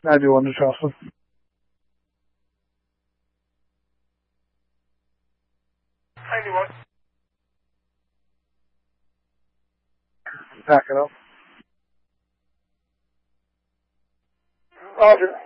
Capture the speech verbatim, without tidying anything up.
ninety-one to Charleston. ninety-one. Back it up. Roger.